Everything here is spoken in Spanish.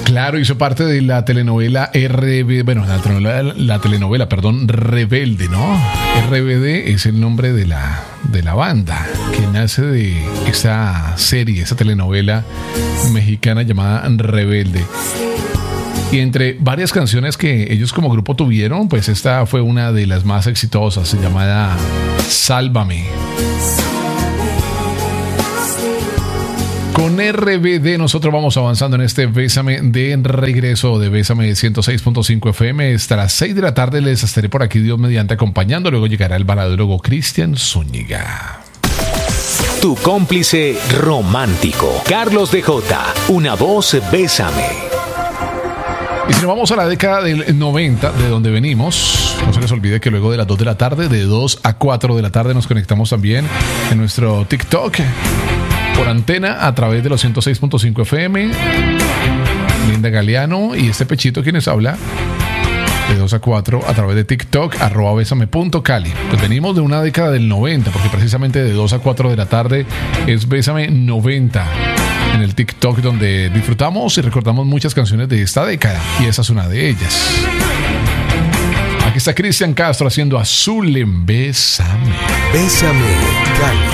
Claro, hizo parte de la telenovela Rebelde, ¿no? RBD es el nombre de la banda que nace de esa serie, esa telenovela mexicana llamada Rebelde. Y entre varias canciones que ellos como grupo tuvieron, pues esta fue una de las más exitosas, llamada Sálvame. Con RBD nosotros vamos avanzando en este Bésame de regreso de Bésame 106.5 FM. Hasta las 6 de la tarde les estaré por aquí, Dios mediante, acompañando. Luego llegará el baladólogo Cristian Zúñiga. Tu cómplice romántico, Carlos DJ, una voz Bésame. Y si nos vamos a la década del 90, de donde venimos, no se les olvide que luego de las 2 de la tarde, de 2 a 4 de la tarde, nos conectamos también en nuestro TikTok por antena a través de los 106.5 FM. Linda Galeano y este pechito quienes habla de 2 a 4 a través de TikTok @besame.cali. Pues venimos de una década del 90, porque precisamente de 2 a 4 de la tarde es Bésame 90 en el TikTok, donde disfrutamos y recordamos muchas canciones de esta década, y esa es una de ellas. Aquí está Cristian Castro haciendo Azul en Bésame. Bésame, Cali.